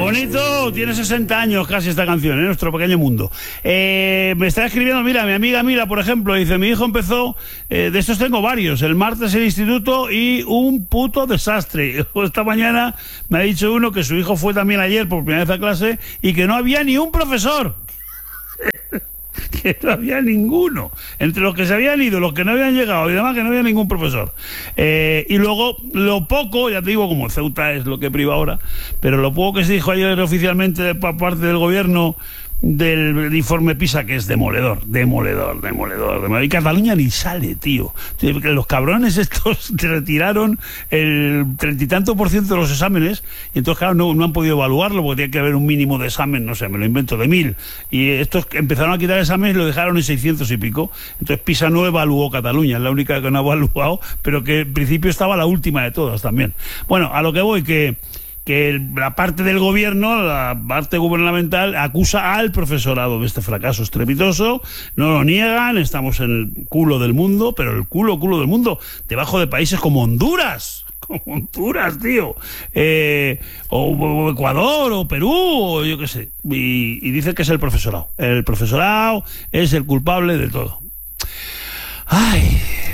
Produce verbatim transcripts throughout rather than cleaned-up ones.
bonito, tiene sesenta años casi esta canción, ¿eh? Nuestro pequeño mundo. Eh, me está escribiendo, mira, mi amiga Mira, por ejemplo, dice, mi hijo empezó, eh, de estos tengo varios, el martes el instituto y un puto desastre. Esta mañana me ha dicho uno que su hijo fue también ayer por primera vez a clase y que no había ni un profesor. Que no había ninguno. Entre los que se habían ido, los que no habían llegado y demás, que no había ningún profesor. Eh, y luego, lo poco, ya te digo, como Ceuta es lo que priva ahora, pero lo poco que se dijo ayer oficialmente por parte del gobierno del informe PISA, que es demoledor, demoledor, demoledor, demoledor. Y Cataluña ni sale, tío. Los cabrones estos retiraron el treinta y tanto por ciento de los exámenes y entonces, claro, no, no han podido evaluarlo porque tiene que haber un mínimo de examen, no sé, me lo invento, de mil. Y estos empezaron a quitar exámenes y lo dejaron en seiscientos y pico. Entonces PISA no evaluó Cataluña, es la única que no ha evaluado, pero que en principio estaba la última de todas también. Bueno, a lo que voy, que que la parte del gobierno, la parte gubernamental, acusa al profesorado de este fracaso estrepitoso, no lo niegan, estamos en el culo del mundo, pero el culo, culo del mundo, debajo de países como Honduras, como Honduras, tío, eh, o, o Ecuador, o Perú, o yo qué sé, y, y dice que es el profesorado, el profesorado es el culpable de todo. Ay...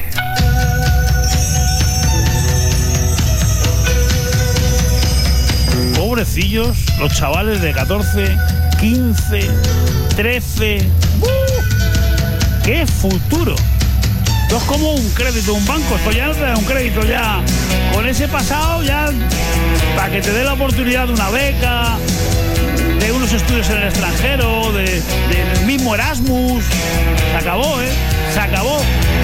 Pobrecillos, los chavales de catorce, quince, trece. ¡Uh! ¡Qué futuro! Esto es como un crédito, un banco. Esto ya no te da un crédito, ya. Con ese pasado, ya. Para que te dé la oportunidad de una beca, de unos estudios en el extranjero, de, del mismo Erasmus. Se acabó, ¿eh? Se acabó.